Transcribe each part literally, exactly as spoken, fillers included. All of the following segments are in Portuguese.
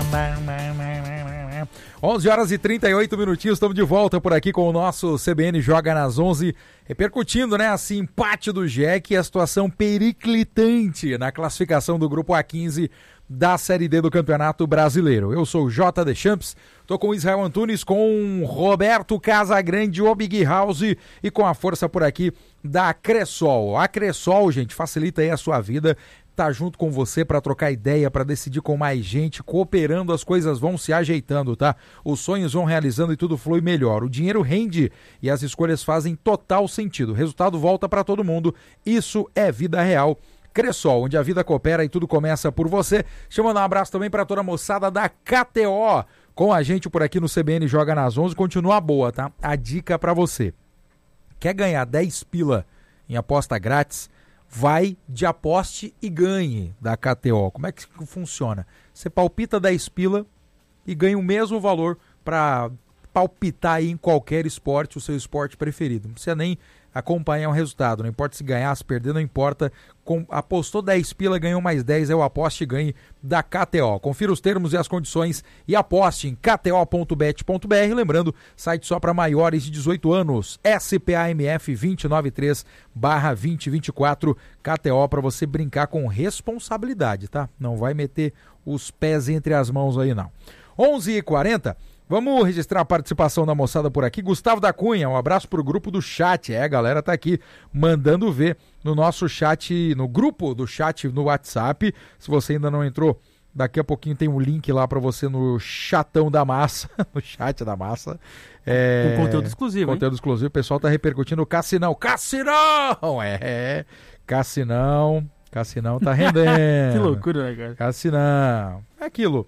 onze horas e trinta e oito minutinhos, estamos de volta por aqui com o nosso C B N Joga nas onze, repercutindo, né, esse empate do Jack e a situação periclitante na classificação do grupo A quinze da Série D do Campeonato Brasileiro. Eu sou o J. Deschamps, tô com o Israel Antunes, com Roberto Casagrande, o Big House e com a força por aqui da Cressol. A Cressol, gente, facilita aí a sua vida, tá junto com você para trocar ideia, para decidir com mais gente, cooperando, as coisas vão se ajeitando, tá? Os sonhos vão realizando e tudo flui melhor. O dinheiro rende e as escolhas fazem total sentido. O resultado volta para todo mundo. Isso é vida real. Cressol, onde a vida coopera e tudo começa por você. Deixa eu mandar um abraço também para toda a moçada da K T O. Com a gente por aqui no C B N Joga nas onze, continua boa, tá? A dica para você. Quer ganhar dez pila em aposta grátis? Vai de aposte e ganhe da K T O. Como é que funciona? Você palpita dez pila e ganha o mesmo valor para palpitar aí em qualquer esporte, o seu esporte preferido. Não precisa nem acompanhar o resultado, não importa se ganhar, se perder, não importa. Com, apostou dez pila, ganhou mais dez, é o aposte e ganhe da K T O. Confira os termos e as condições e aposte em k t o ponto bet ponto b r. Lembrando, site só para maiores de dezoito anos, S P A M F dois nove três barra vinte e vinte e quatro, K T O, para você brincar com responsabilidade, tá? Não vai meter os pés entre as mãos aí, não. onze e quarenta. Vamos registrar a participação da moçada por aqui. Gustavo da Cunha, um abraço pro grupo do chat. É, a galera tá aqui mandando ver no nosso chat, no grupo do chat no WhatsApp. Se você ainda não entrou, daqui a pouquinho tem um link lá para você no chatão da massa, no chat da massa. É, com conteúdo exclusivo, Conteúdo hein? exclusivo. O pessoal tá repercutindo o Cassinão. Cassinão! É, Cassinão. Cassinão tá rendendo. Que loucura, né, cara? Cassinão. É aquilo.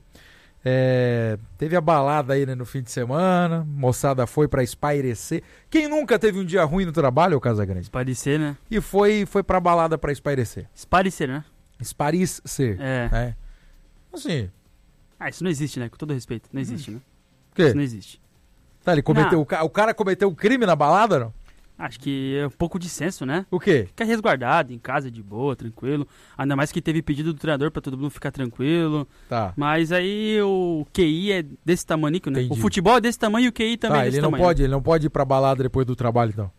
É, teve a balada aí, né, no fim de semana, moçada foi pra espairecer. Quem nunca teve um dia ruim no trabalho, ô Casagrande? Espairecer, né? E foi, foi pra balada pra espairecer. Espairecer, né? Espairecer. É. Né? Assim. Ah, isso não existe, né? Com todo respeito. Não existe, hum. né? O quê? Isso não existe. Tá, ele cometeu, o, ca- o cara cometeu um crime na balada, não? Acho que é um pouco de senso, né? O quê? Fica resguardado, em casa, de boa, tranquilo. Ainda mais que teve pedido do treinador pra todo mundo ficar tranquilo. Tá. Mas aí o Q I é desse tamanho, né? Entendi. O futebol é desse tamanho e o Q I também Tá, é desse ele não tamanho. pode, ele não pode ir pra balada depois do trabalho, então.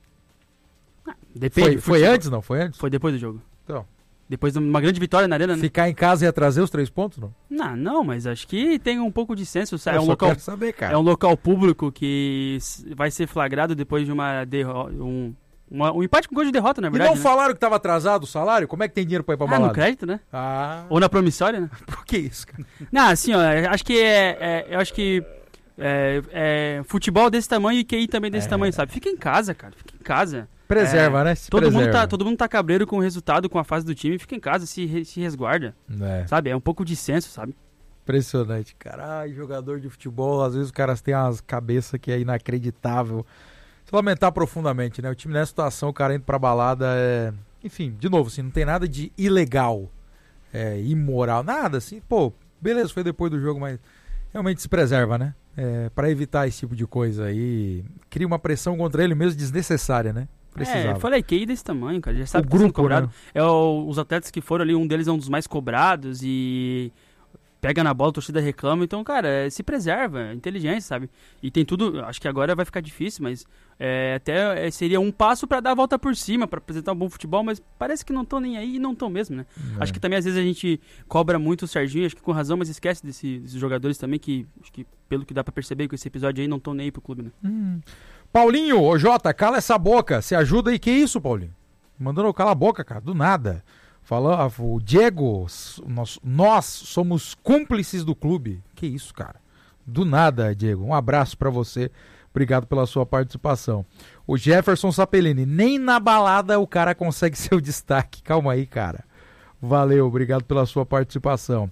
Ah, depende. Foi, do foi futebol. antes, não? Foi antes? Foi depois do jogo. Então. Depois de uma grande vitória na arena, né? Ficar em casa e trazer os três pontos, não? Não, não, mas acho que tem um pouco de senso. Eu É um só local, quero saber, cara. é um local público que s- vai ser flagrado depois de uma derro- um, uma- um empate com gol de derrota, na E verdade. não né? falaram que tava atrasado o salário? Como é que tem dinheiro pra ir pra Ah, balada? no crédito, né? Ah, Ou na promissória, né? por que isso, cara? Não, assim, ó, acho que é, é- eu acho que é, é, futebol desse tamanho e Q I também desse É. tamanho, sabe? Fica em casa, cara, fica em casa. Preserva, É, né? Se Todo preserva. mundo, tá, todo mundo tá cabreiro com o resultado, com a fase do time, fica em casa, se, re- se resguarda, É, sabe? É um pouco de senso, sabe? impressionante, cara. Ai, jogador de futebol, às vezes os caras têm umas cabeças que é inacreditável. Se lamentar profundamente, né? O time nessa situação, o cara indo pra balada é... Enfim, de novo, assim, não tem nada de ilegal, é, imoral, nada assim. Pô, beleza, foi depois do jogo, mas realmente se preserva, né? É, pra evitar esse tipo de coisa aí, cria uma pressão contra ele mesmo desnecessária, né? Precisava. É, eu falei, Q I desse tamanho, cara, já sabe O que tá sendo grupo, cobrado. né? É o- os atletas que foram ali, um deles é um dos mais cobrados e pega na bola, a torcida reclama. Então, cara, é, se preserva, é inteligência, sabe? E tem tudo, acho que agora vai ficar difícil, mas é, até é, seria um passo pra dar a volta por cima, pra apresentar um bom futebol, mas parece que não estão nem aí e não estão mesmo, né? É. Acho que também às vezes a gente cobra muito o Serginho, acho que com razão, mas esquece desse- desses jogadores também que, acho que pelo que dá pra perceber com esse episódio aí, não estão nem aí pro clube, né? Hum. Paulinho, ô Jota, cala essa boca, se ajuda aí, que isso, Paulinho? Mandando eu calar a boca, cara, do nada. Falando, o Diego, nós, nós somos cúmplices do clube. Que isso, cara? Do nada, Diego. Um abraço pra você. Obrigado pela sua participação. O Jefferson Sapelini, nem na balada o cara consegue ser o destaque. Calma aí, cara. Valeu, obrigado pela sua participação.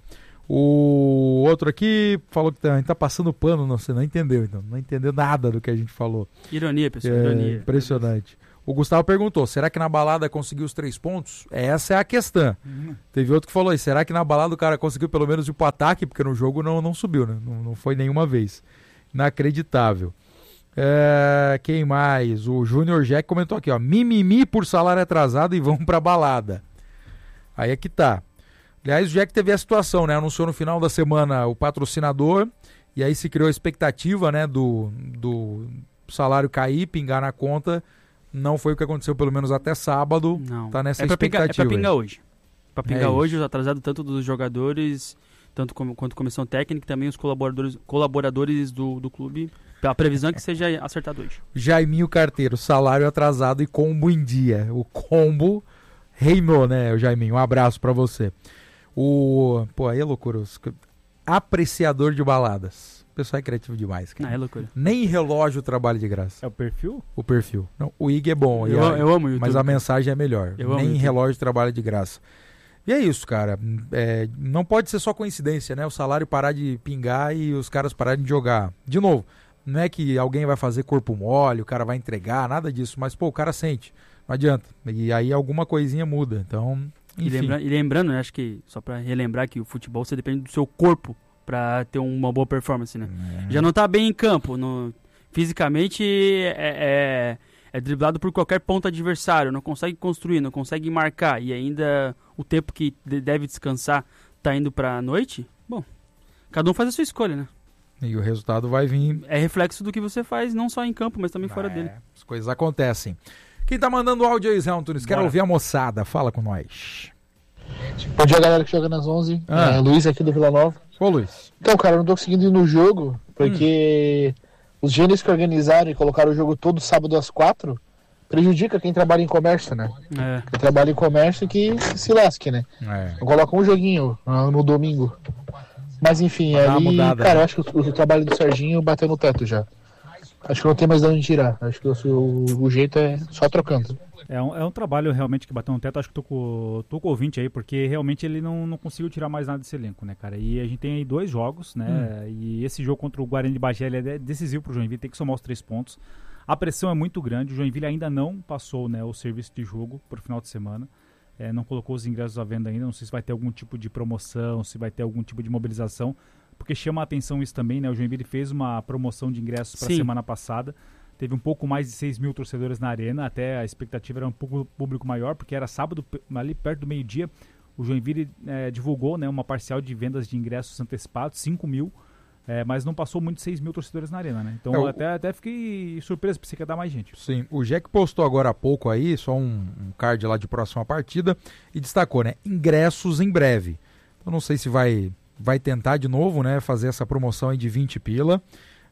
O outro aqui falou que a gente tá passando pano, não, você não entendeu, então. Não entendeu nada do que a gente falou. Ironia, pessoal, É, ironia. impressionante. O Gustavo perguntou, será que na balada conseguiu os três pontos? Essa é a questão. Uhum. Teve outro que falou, e será que na balada o cara conseguiu pelo menos ir pro ataque? Porque no jogo não, não subiu, né? Não, não foi nenhuma vez. Inacreditável. É, quem mais? O Júnior Jack comentou aqui, ó, mimimi por salário atrasado e vão pra balada. Aí é que tá. Aliás, o Jack teve a situação, né? Anunciou no final da semana o patrocinador, e aí se criou a expectativa, né, do, do salário cair, pingar na conta. Não foi o que aconteceu, pelo menos até sábado. Não. Tá nessa é pra expectativa. Pingar, é pra pingar hoje. Pra pingar É hoje, o atrasado tanto dos jogadores, tanto como, quanto comissão técnica, e também os colaboradores, colaboradores do, do clube. A previsão é que seja acertado hoje. Jaiminho Carteiro, salário atrasado e combo em dia. O combo reinou, né, Jaiminho? Um abraço pra você. O... Pô, aí é loucura. Os... Apreciador de baladas. O pessoal é criativo demais, cara. Ah, é loucura. Nem relógio trabalha de graça. É o perfil? O perfil. Não, o I G é bom. Eu, a... eu amo o YouTube. Mas a mensagem é melhor. Eu Nem amo relógio trabalha de graça. E é isso, cara. É, não pode ser só coincidência, né? O salário parar de pingar e os caras pararem de jogar. De novo, não é que alguém vai fazer corpo mole, o cara vai entregar, nada disso. Mas, pô, o cara sente. Não adianta. E aí alguma coisinha muda. Então, enfim. E, lembra, e lembrando, né, acho que só pra relembrar que o futebol você depende do seu corpo pra ter uma boa performance, né? É. Já não tá bem em campo. No, fisicamente é, é, é driblado por qualquer ponto adversário. Não consegue construir, não consegue marcar. E ainda o tempo que deve descansar tá indo pra noite. Bom, cada um faz a sua escolha, né? E o resultado vai vir... É reflexo do que você faz, não só em campo, mas também fora é, dele. As coisas acontecem. Quem tá mandando áudio aí, Zé Antunes? Quero ouvir a moçada. Fala com nós. Bom dia, galera que joga nas onze. Ah. É, Luiz aqui do Vila Nova. Ô, Luiz. Então, cara, eu não tô conseguindo ir no jogo, porque hum. os gênios que organizaram e colocaram o jogo todo sábado às quatro prejudica quem trabalha em comércio, né? É. Quem trabalha em comércio que se lasque, né? É. Não coloca um joguinho no, no domingo. Mas enfim, Dá ali, mudada, cara, né? eu acho que o, o trabalho do Serginho bateu no teto já. Acho que não tem mais de onde tirar. Acho que o, o, o jeito é só trocando. É um, é um trabalho realmente que bateu no teto. Acho que tô com, tô com o ouvinte aí, porque realmente ele não, não conseguiu tirar mais nada desse elenco, né, cara? E a gente tem aí dois jogos, né? Hum. E esse jogo contra o Guarani de Bagé ele é decisivo pro Joinville, tem que somar os três pontos. A pressão é muito grande. O Joinville ainda não passou, né, o serviço de jogo pro final de semana. É, não colocou os ingressos à venda ainda. Não sei se vai ter algum tipo de promoção, se vai ter algum tipo de mobilização, porque chama a atenção isso também, né? O Joinville fez uma promoção de ingressos para a semana passada. Teve um pouco mais de seis mil torcedores na arena, até a expectativa era um pouco público maior, porque era sábado, ali perto do meio-dia, o Joinville é, divulgou, né, uma parcial de vendas de ingressos antecipados, cinco mil, é, mas não passou muito de seis mil torcedores na arena, né? Então é, o... até, até fiquei surpreso, pensei que ia dar mais gente. Sim, o Jack postou agora há pouco aí, só um, um card lá de próxima partida, e destacou, né, ingressos em breve. Eu não sei se vai, vai tentar de novo, né, fazer essa promoção aí de vinte pila.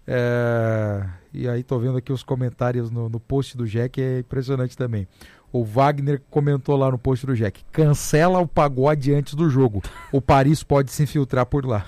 É, e aí tô vendo aqui os comentários no, no post do Jack, é impressionante também. O Wagner comentou lá no post do Jack: cancela o pagode antes do jogo, o Paris pode se infiltrar por lá.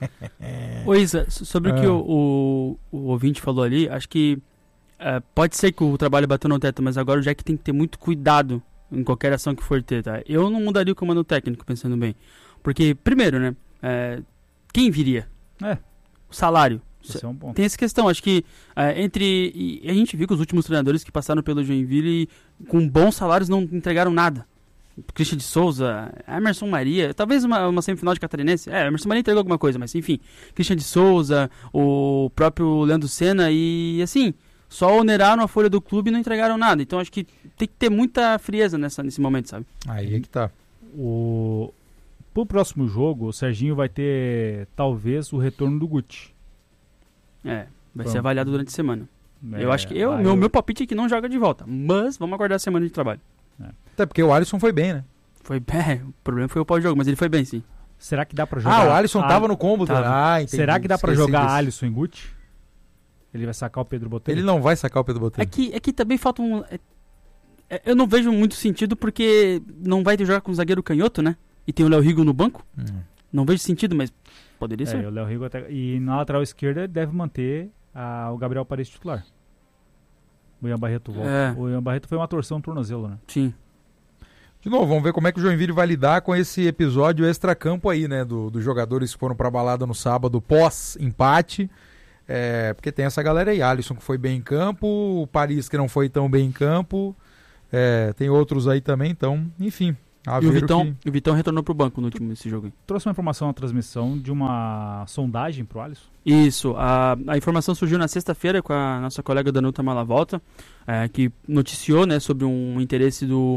Ô Isa, sobre ah. o que o, o, o ouvinte falou ali, acho que é, pode ser que o trabalho bateu no teto, mas agora o Jack tem que ter muito cuidado em qualquer ação que for ter, tá? Eu não mudaria o comando técnico, pensando bem, porque primeiro, né, é, quem viria? É. O salário. Esse é um ponto. Tem essa questão, acho que é, entre... E a gente viu que os últimos treinadores que passaram pelo Joinville com bons salários não entregaram nada. Christian de Souza, Emerson Maria, talvez uma, uma semifinal de Catarinense. É, Emerson Maria entregou alguma coisa, mas enfim. Christian de Souza, o próprio Leandro Senna e assim, só oneraram a folha do clube e não entregaram nada. Então acho que tem que ter muita frieza nessa, nesse momento, sabe? Aí é que tá. O... Pro próximo jogo, o Serginho vai ter talvez o retorno do Guti. É, vai vamos. ser avaliado durante a semana. É, eu acho que eu, meu, eu... meu palpite é que não joga de volta, mas vamos aguardar a semana de trabalho. É. Até porque o Alisson foi bem, né? Foi bem, o problema foi o pós-jogo, mas ele foi bem, sim. Será que dá pra jogar? Ah, o Alisson tava no combo. Tava. Ah, entendi. Será que dá pra Esqueci jogar desse. Alisson em Guti? Ele vai sacar o Pedro Botelho? Ele não vai sacar o Pedro Botelho. É que, é que também falta um... É, é, eu não vejo muito sentido porque não vai ter jogar com o zagueiro canhoto, né? E tem o Léo Rigo no banco. Hum. Não vejo sentido, mas poderia ser. É, o Léo Rigo até... E na lateral esquerda deve manter a, o Gabriel Paredes titular. O Ian Barreto volta. É. O Ian Barreto foi uma torção no tornozelo, né? Sim. De novo, vamos ver como é que o Joinville vai lidar com esse episódio extracampo aí, né? Do, dos jogadores que foram pra balada no sábado pós-empate. É, porque tem essa galera aí, Alisson que foi bem em campo, o Paris que não foi tão bem em campo. É, tem outros aí também, então, enfim. E o Vitão, que... o Vitão retornou pro banco no último desse jogo aí. Trouxe uma informação na transmissão de uma sondagem pro Alisson? Isso, a, a informação surgiu na sexta-feira com a nossa colega Danuta Malavolta, é, que noticiou, né, sobre um interesse do,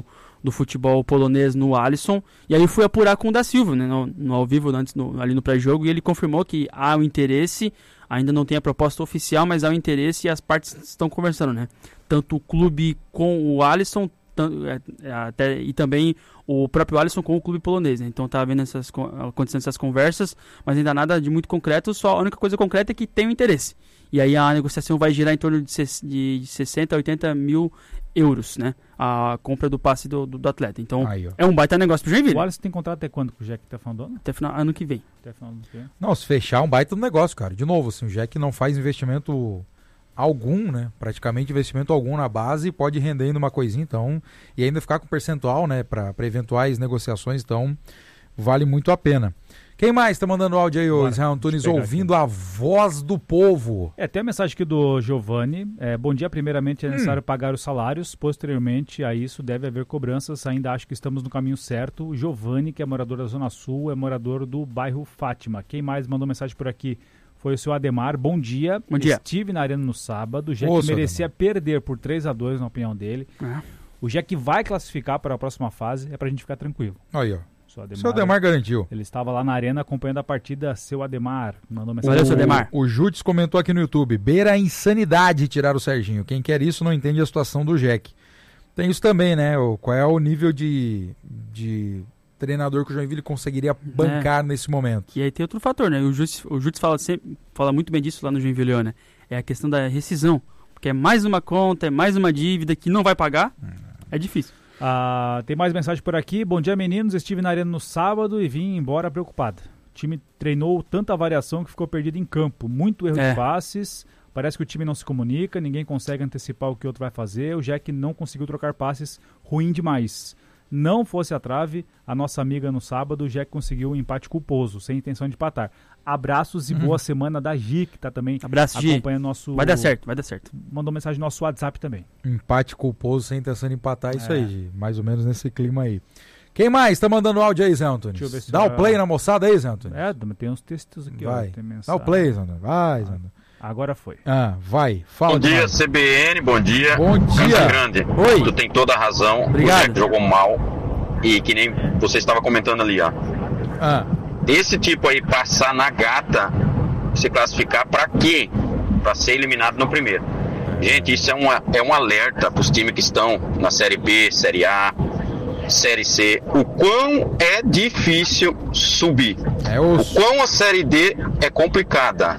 do futebol polonês no Alisson, e aí fui apurar com o da Silva, né, no, no ao vivo, antes, no, ali no pré-jogo, e ele confirmou que há um interesse, ainda não tem a proposta oficial, mas há um interesse e as partes estão conversando, né? Tanto o clube com o Alisson, tanto, é, até, e também o próprio Alisson com o clube polonês, né? Então tá havendo essas, acontecendo essas conversas, mas ainda nada de muito concreto, só a única coisa concreta é que tem um interesse. E aí a negociação vai girar em torno de, de sessenta, oitenta mil euros, né? A compra do passe do, do, do atleta. Então, aí, é um baita negócio pro Joinville. O Alisson tem contrato até quando com o Jack? Até final do ano? Até final, ano que vem. Até final do ano que vem. Não, se fechar, um baita do negócio, cara. De novo, assim, o Jack não faz investimento algum, né? Praticamente investimento algum na base e pode render ainda uma coisinha, então, e ainda ficar com percentual, né? Para eventuais negociações, então, vale muito a pena. Quem mais tá mandando áudio aí, ô Israel Antunes, ouvindo aqui a voz do povo? É, tem a mensagem aqui do Giovanni. É, bom dia, primeiramente é necessário hum. pagar os salários, posteriormente a isso deve haver cobranças, ainda acho que estamos no caminho certo. O Giovanni, que é morador da Zona Sul, é morador do bairro Fátima. Quem mais mandou mensagem por aqui foi o seu Ademar. Bom dia. Bom dia. Estive na arena no sábado, já que merecia Ademar. perder por três a dois, na opinião dele. É. O Jack vai classificar para a próxima fase, é pra gente ficar tranquilo. Aí, ó. Seu Ademar, seu Ademar garantiu. Ele estava lá na arena acompanhando a partida. Seu Ademar mandou mensagem. Valeu, seu Ademar. O, o Jutes comentou aqui no YouTube: beira a insanidade tirar o Serginho. Quem quer isso não entende a situação do Jack. Tem isso também, né? O, qual é o nível de, de treinador que o Joinville conseguiria bancar é. nesse momento? E aí tem outro fator, né? O Jutes, o Jutes fala, sempre, fala muito bem disso lá no Joinville, né? É a questão da rescisão. Porque é mais uma conta, é mais uma dívida que não vai pagar. Hum. É difícil. Ah, tem mais mensagem por aqui. Bom dia, meninos. Estive na arena no sábado e vim embora preocupado. O time treinou tanta variação que ficou perdido em campo. Muito erro é. de passes. Parece que o time não se comunica, ninguém consegue antecipar o que o outro vai fazer. O Jack não conseguiu trocar passes, ruim demais. Não fosse a trave, a nossa amiga no sábado, o Jack conseguiu um empate culposo, sem intenção de empatar. Abraços e uhum. boa semana da Gi, que tá também Abraço, acompanhando nosso... Vai dar certo, vai dar certo. Mandou mensagem no nosso WhatsApp também. Empate culposo, sem intenção de empatar, é isso aí, Gi. Mais ou menos nesse clima aí. Quem mais tá mandando áudio aí, Zé Antunes? Dá o play na moçada aí, Zé Antunes. É, tem uns textos aqui. Vai, ó, tem dá o play, Zé Antunes. Vai, Zé Antunes. Agora foi. Ah, vai. Fala. Bom dia, mais. C B N, bom dia. Bom dia. Grande. Oi. Tu tem toda a razão. Obrigado. O Jack jogou mal. E que nem você estava comentando ali, ó. Ah. Esse tipo aí passar na gata, se classificar pra quê? Pra ser eliminado no primeiro. Gente, isso é, uma, é um alerta pros times que estão na Série B, Série A, Série C. O quão é difícil subir. É o quão a Série D é complicada.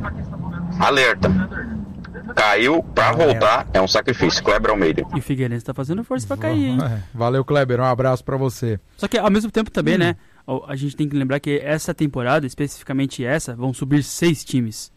Alerta. Caiu pra voltar, é um sacrifício. Kleber Almeida. E o Figueirense tá fazendo força pra cair, hein? Valeu, Kleber. Um abraço pra você. Só que ao mesmo tempo também, hum. né? A gente tem que lembrar que essa temporada, especificamente essa, vão subir seis times.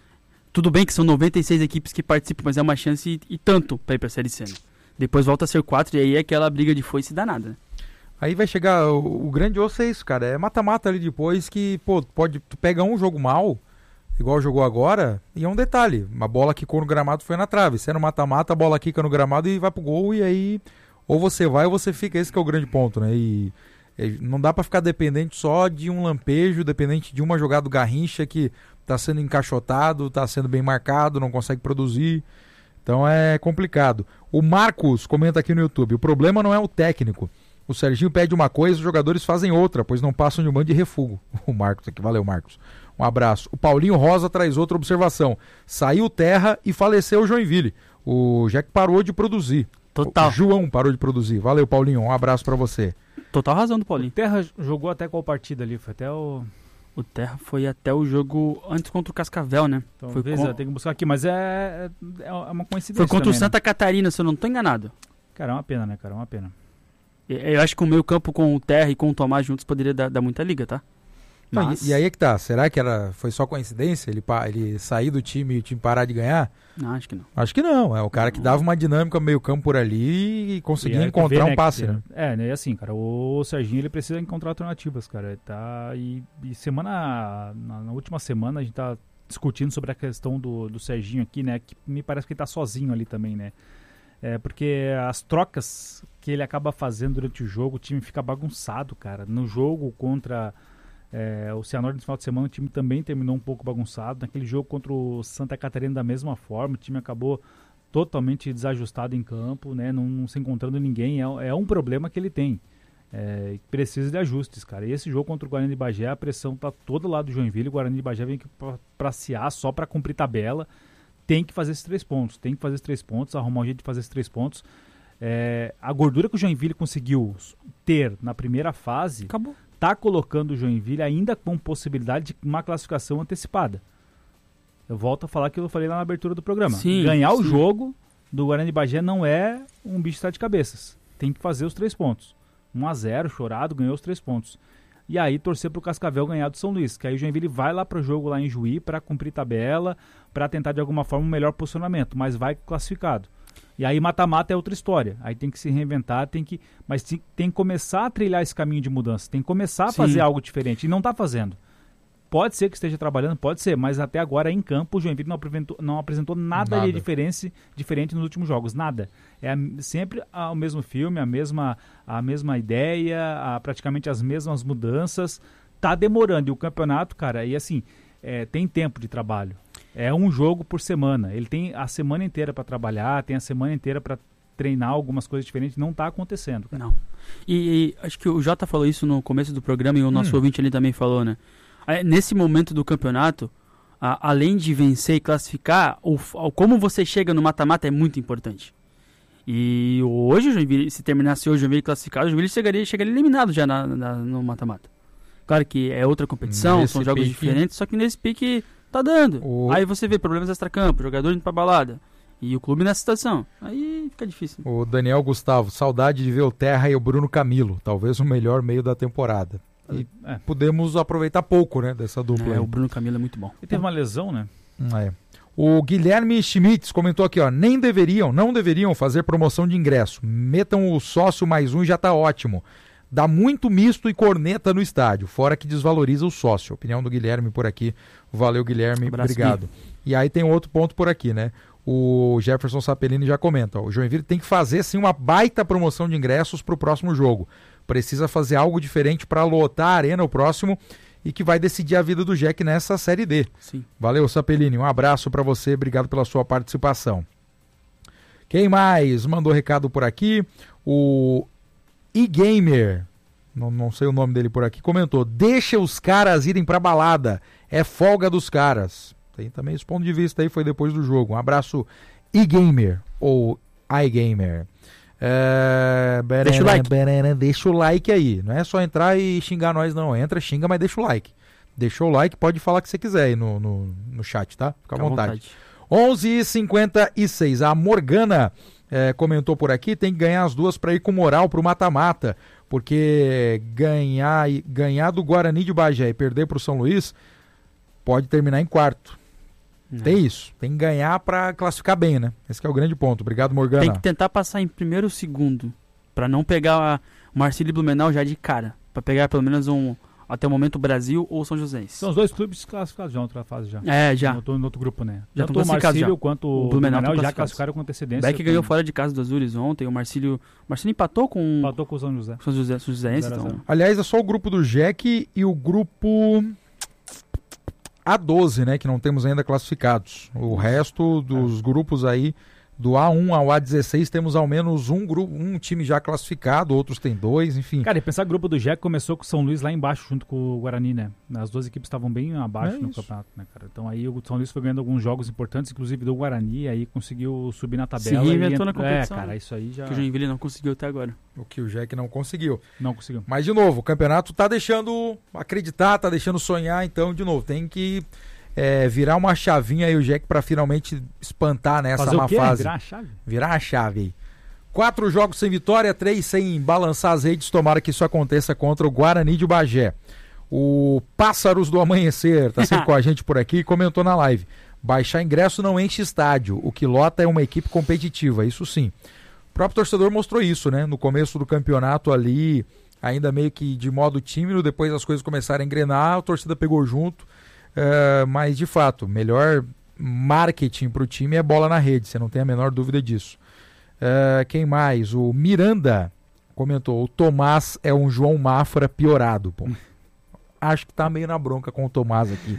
Tudo bem que são noventa e seis equipes que participam, mas é uma chance e, e tanto pra ir pra Série C. Né? Depois volta a ser quatro e aí é aquela briga de foice danada. Né? Aí vai chegar, o, o grande osso é isso, cara. É mata-mata ali depois que, pô, pode, tu pega um jogo mal, igual jogou agora, e é um detalhe. Uma bola quicou no gramado foi na trave. Se é no mata-mata, a bola quica no gramado e vai pro gol, e aí ou você vai ou você fica. Esse que é o grande ponto, né? E não dá pra ficar dependente só de um lampejo, dependente de uma jogada do Garrincha que tá sendo encaixotado, tá sendo bem marcado, não consegue produzir. Então é complicado. O Marcos comenta aqui no YouTube: o problema não é o técnico. O Serginho pede uma coisa, os jogadores fazem outra, pois não passam de um bando de refugo. O Marcos aqui, valeu, Marcos. Um abraço. O Paulinho Rosa traz outra observação: saiu Terra e faleceu o Joinville. O Jack parou de produzir. Total. O João parou de produzir. Valeu, Paulinho. Um abraço pra você. Total razão do Paulinho. O Terra jogou até qual partida ali? Foi até o... O Terra foi até o jogo antes contra o Cascavel, né? Então, foi com... tem que buscar aqui, mas é, é uma coincidência. Foi contra também, o Santa né? Catarina, se eu não tô enganado. Cara, é uma pena, né, cara? É uma pena. Eu acho que o meio campo com o Terra e com o Tomás juntos poderia dar, dar muita liga, tá? Mas... E, e aí é que tá, será que era, foi só coincidência ele, ele sair do time e o time parar de ganhar? Não, acho que não. Acho que não, é o cara que dava uma dinâmica meio campo por ali e conseguia e encontrar ver, um passe, né? É, né, assim, cara, o Serginho ele precisa encontrar alternativas, cara, tá, e, e semana, na, na última semana a gente tá discutindo sobre a questão do, do Serginho aqui, né, que me parece que ele tá sozinho ali também, né, é, porque as trocas que ele acaba fazendo durante o jogo, o time fica bagunçado, cara, no jogo contra... É, o Cianorte no final de semana o time também terminou um pouco bagunçado. Naquele jogo contra o Santa Catarina da mesma forma, o time acabou totalmente desajustado em campo, né? Não, não se encontrando ninguém. É, é um problema que ele tem. É, precisa de ajustes, cara. E esse jogo contra o Guarani de Bagé, a pressão tá todo lado do Joinville. O Guarani de Bagé vem aqui pra, pra sear, só para cumprir tabela. Tem que fazer esses três pontos. Tem que fazer esses três pontos, arrumar um jeito de fazer esses três pontos. É, a gordura que o Joinville conseguiu ter na primeira fase Acabou. tá colocando o Joinville ainda com possibilidade de uma classificação antecipada. Eu volto a falar aquilo que eu falei lá na abertura do programa. Sim, Ganhar sim. o jogo do Guarani de Bagé não é um bicho de sete cabeças. Tem que fazer os três pontos. um a zero, chorado, ganhou os três pontos. E aí torcer pro Cascavel ganhar do São Luís, que aí o Joinville vai lá pro jogo lá em Juí para cumprir tabela, para tentar de alguma forma um melhor posicionamento, mas vai classificado. E aí mata-mata é outra história. Aí tem que se reinventar, tem que, mas tem, tem que começar a trilhar esse caminho de mudança, tem que começar a Sim. fazer algo diferente, e não tá fazendo. Pode ser que esteja trabalhando, pode ser, mas até agora em campo o Joinville não apresentou, não apresentou nada, Nada. de diferença, diferente nos últimos jogos, nada. É a- sempre a- o mesmo filme, a mesma, a mesma ideia, a- praticamente as mesmas mudanças. Tá demorando, e o campeonato, cara, e assim, é, tem tempo de trabalho. É um jogo por semana, ele tem a semana inteira para trabalhar, tem a semana inteira para treinar algumas coisas diferentes, não tá acontecendo, cara. Não. E, e acho que o Jota falou isso no começo do programa e o nosso Hum. ouvinte ali também falou, né? Aí, nesse momento do campeonato, a- além de vencer e classificar, o, f- o- como você chega no mata-mata é muito importante. E hoje, o Joinville, se terminasse hoje o Joinville classificado, o Joinville chegaria, chegaria eliminado já na- na- no mata-mata. Claro que é outra competição, Nesse são jogos pique- diferentes, só que nesse pique tá dando. O- Aí você vê problemas extra-campo, jogador indo pra balada. E o clube nessa situação. Aí fica difícil. O Daniel Gustavo, saudade de ver o Terra e o Bruno Camilo, talvez o melhor meio da temporada. E É. podemos aproveitar pouco, né, dessa dupla É, aí. o Bruno Camilo é muito bom. Ele teve uma lesão, né? É. O Guilherme Schmitz comentou aqui, ó, nem deveriam, não deveriam fazer promoção de ingresso. Metam o sócio mais um e já tá ótimo. Dá muito misto e corneta no estádio, fora que desvaloriza o sócio. Opinião do Guilherme por aqui. Valeu, Guilherme, Abraço, obrigado. E aí tem outro ponto por aqui, né? O Jefferson Sapelini já comenta, ó, o Joinville tem que fazer sim uma baita promoção de ingressos para o próximo jogo. Precisa fazer algo diferente para lotar a arena o próximo e que vai decidir a vida do Jack nessa Série D. Sim. Valeu, Sapelini. Um abraço para você. Obrigado pela sua participação. Quem mais mandou recado por aqui? O E-Gamer, não, não sei o nome dele por aqui, comentou: deixa os caras irem pra balada. É folga dos caras. Tem também esse ponto de vista aí, foi depois do jogo. Um abraço, E-Gamer ou iGamer. É... Deixa o like. Berena, deixa o like aí. Não é só entrar e xingar nós, não. Entra, xinga, mas deixa o like. Deixou o like, pode falar o que você quiser aí no, no, no chat, tá? Fica à Fica à vontade. vontade. onze e cinquenta e seis. A Morgana é, comentou por aqui, tem que ganhar as duas para ir com moral pro mata-mata, porque ganhar, e- ganhar do Guarani de Bagé e perder pro São Luís pode terminar em quarto. Tem isso, tem que ganhar para classificar bem, né? Esse que é o grande ponto. Obrigado, Morgana. Tem que tentar passar em primeiro ou segundo, pra não pegar a- o Marcílio e Blumenau já de cara, pra pegar pelo menos um até o momento o Brasil ou São José. São os dois clubes classificados já na outra fase já. É, já. No, outro- no outro grupo, né? Já Tanto estão o classificados Marcílio já. quanto O o Blumenau Blumenau estão já classificados. classificaram com antecedência. Beck com- ganhou fora de casa do Azures ontem, o Marcílio, o Marcílio empatou com Empatou com o São José. o São José, São Joséense, Zero a então. zero. Aliás, é só o grupo do Jack e o grupo A doze, né? Que não temos ainda classificados. O resto dos grupos aí, do A um ao A dezesseis, temos ao menos um grupo, um time já classificado, outros tem dois, enfim. Cara, e pensar que o grupo do Jack começou com o São Luís lá embaixo junto com o Guarani, né? As duas equipes estavam bem abaixo É no isso. campeonato, né, cara? Então aí o São Luís foi ganhando alguns jogos importantes, inclusive do Guarani, aí conseguiu subir na Se tabela. reinventou e na ent- competição, É, cara, né? isso aí já Que o Joinville não conseguiu até agora. O que o Jack não conseguiu. não conseguiu. Mas, de novo, o campeonato tá deixando acreditar, tá deixando sonhar, então, de novo, tem que é, virar uma chavinha aí o Jack pra finalmente espantar nessa Fazer má o quê? fase. Virar a chave? Virar a chave aí. Quatro jogos sem vitória, três sem balançar as redes. Tomara que isso aconteça contra o Guarani de Bagé. O Pássaros do Amanhecer tá sempre com a gente por aqui, comentou na live: baixar ingresso não enche estádio, o que lota é uma equipe competitiva, isso sim. O próprio torcedor mostrou isso, né? No começo do campeonato ali, ainda meio que de modo tímido, depois as coisas começaram a engrenar, a torcida pegou junto. É, mas de fato, melhor marketing para o time é bola na rede, você não tem a menor dúvida disso. É, quem mais? O Miranda comentou: o Tomás é um João Mafra piorado. Pô. Acho que tá meio na bronca com o Tomás aqui.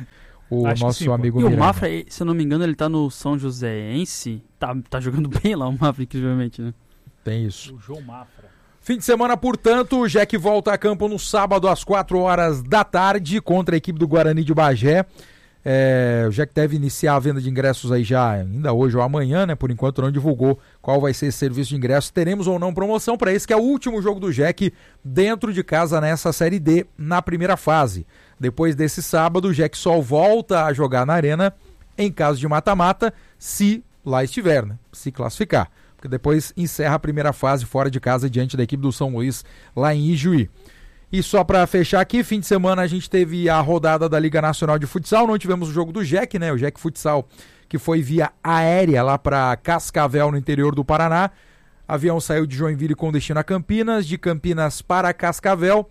o Acho que nosso sim, pô. amigo E o Miranda. Mafra, se eu não me engano, ele tá no São Joséense. Tá, tá jogando bem lá o Mafra, incrivelmente, né? Tem isso. O João Mafra. Fim de semana, portanto, o Jack volta a campo no sábado às quatro horas da tarde contra a equipe do Guarani de Bagé. É, o Jack deve iniciar a venda de ingressos aí já ainda hoje ou amanhã, né? Por enquanto não divulgou qual vai ser esse serviço de ingressos. Teremos ou não promoção para esse que é o último jogo do Jack dentro de casa nessa Série D na primeira fase. Depois desse sábado, o Jack só volta a jogar na Arena em caso de mata-mata, se lá estiver, né? Se classificar. Porque depois encerra a primeira fase fora de casa diante da equipe do São Luís lá em Ijuí. E só para fechar aqui, fim de semana a gente teve a rodada da Liga Nacional de Futsal, não tivemos o jogo do Jack, né? O Jack Futsal, que foi via aérea lá para Cascavel, no interior do Paraná. O avião saiu de Joinville com destino a Campinas, de Campinas para Cascavel.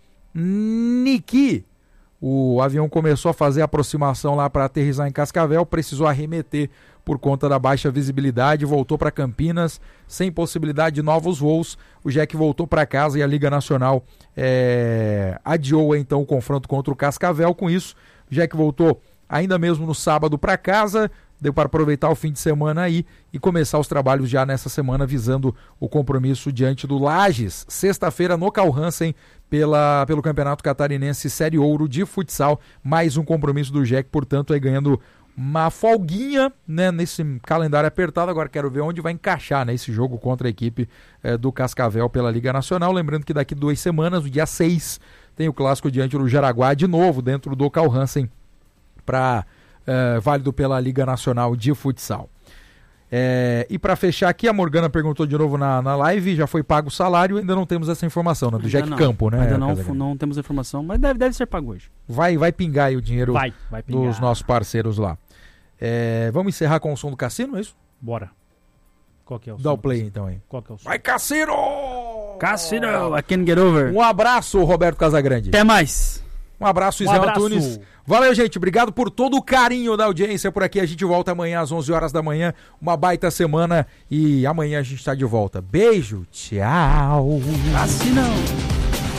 Niki, o avião começou a fazer a aproximação lá para aterrissar em Cascavel, precisou arremeter por conta da baixa visibilidade, voltou para Campinas, sem possibilidade de novos voos. O Jack voltou para casa e a Liga Nacional é, adiou então o confronto contra o Cascavel. Com isso, o Jack voltou ainda mesmo no sábado para casa, deu para aproveitar o fim de semana aí e começar os trabalhos já nessa semana visando o compromisso diante do Lages, sexta-feira no Carl Hansen, pela, pelo Campeonato Catarinense Série Ouro de Futsal. Mais um compromisso do Jack, portanto, aí ganhando uma folguinha, né, nesse calendário apertado. Agora quero ver onde vai encaixar, né, esse jogo contra a equipe eh, do Cascavel pela Liga Nacional. Lembrando que daqui duas semanas, no dia seis, tem o clássico diante do Jaraguá de novo dentro do Carl Hansen, para eh, válido pela Liga Nacional de Futsal. É, e para fechar aqui, a Morgana perguntou de novo na, na live, já foi pago o salário, ainda não temos essa informação, né, do Ainda Jack não. Campo, né? Ainda não, Casagrande? não temos a informação, mas deve, deve ser pago hoje. Vai, vai pingar aí o dinheiro Vai, vai pingar. dos nossos parceiros lá. É, vamos encerrar com o som do Cassino, é isso? Bora. Qual que é o Dá som o play do- então aí. Qual que é o som? Vai, Cassino! Cassino, I can't get over. Um abraço, Roberto Casagrande. Até mais. Um abraço, Um Ismael abraço. Antunes. Valeu, gente. Obrigado por todo o carinho da audiência por aqui. A gente volta amanhã às onze horas da manhã. Uma baita semana e amanhã a gente está de volta. Beijo, tchau. Cassino.